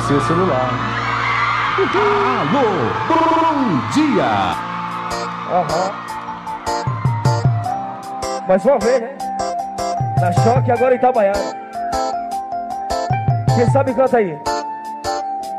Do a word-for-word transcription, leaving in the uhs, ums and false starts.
seu celular. Alô, bom dia! Aham. Mais uma vez, né? Na Choque, agora em Itabaiana. Quem sabe canta aí.